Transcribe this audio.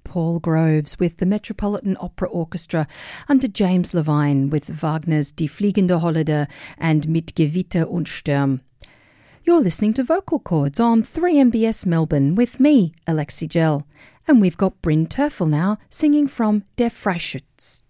Paul Groves with the Metropolitan Opera Orchestra under James Levine with Wagner's Die Fliegende Holländer and Mit Gewitter und Sturm. You're listening to Vocal Chords on 3MBS Melbourne with me, Alexi Gell, and we've got Bryn Terfel now singing from Der Freischütz.